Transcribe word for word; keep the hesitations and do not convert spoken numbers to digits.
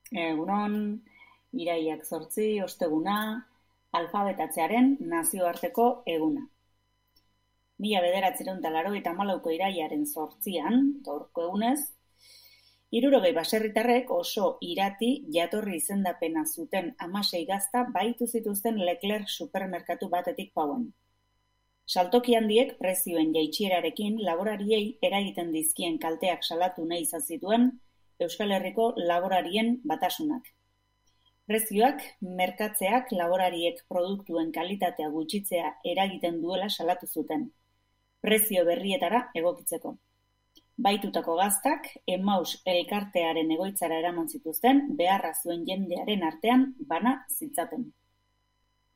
Egunon, iraiak zortzi, osteguna, alfabetatzearen nazioarteko eguna. Mila bederatziehun eta laurogeita hamalauko iraiaren zortzian, gaurko egunez, hirurogei baserritarrek oso irati jatorri izendapena zuten hamasei gazta bahitu zituzten Leclerc supermerkatu batetik pauen. Saltoki handiek prezioen jaitsierarekin laborariei eragiten dizkien kalteak salatu nahi izan zituen Euskal Herriko laborarien batasunak. Prezioak merkatzeak laborariek produktuen kalitatea gutxitzea eragiten duela salatu zuten, prezio berrietara egokitzeko. Bahitutako gaztak Emmaus elkartearen egoitzara eraman zituzten beharra zuen jendearen artean bana zitzaten.